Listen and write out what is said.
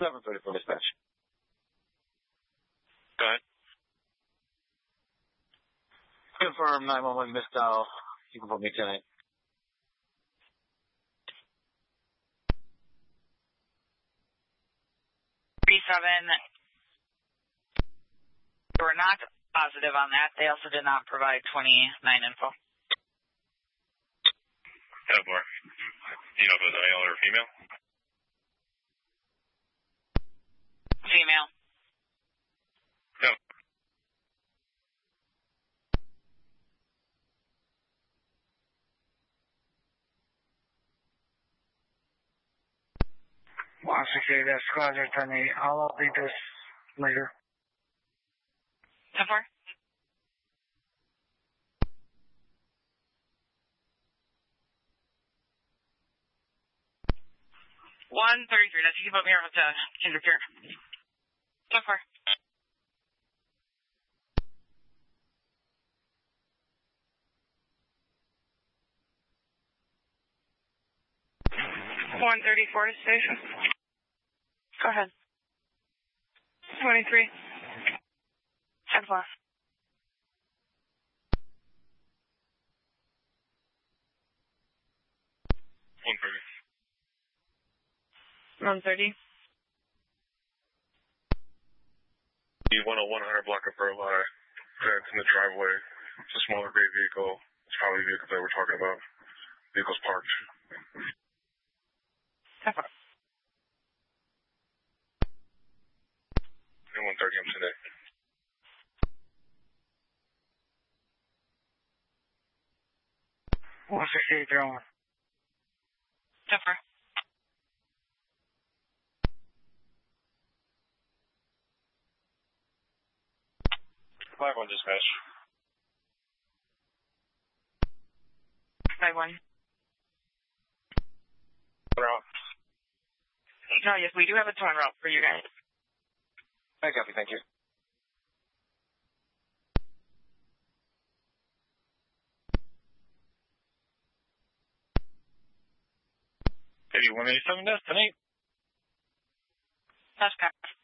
7:30 for dispatch. Go ahead. Confirm 911 missed dial. You can put me tonight. They were not positive on that. They also did not provide 29 info. Yeah, boy. Do you know if it was a male or a female? Female. No. Okay, that's contact on the. I'll update this later. 10-4. 133. That's you can put me over to Kendrick here. 10-4. $134 station. Go ahead. 23. 10-4. 130. The 101 block of Burleigh. That's in the driveway. It's a smaller gray vehicle. It's probably the vehicle that we're talking about. Vehicle's parked. 10-4. And 130 I'm today. What's the state drone? 10-4. 5-1 dispatch. 5-1. Route. No, yes, we do have a towing route for you guys. I copy, thank you. $8187 tonight. That's correct.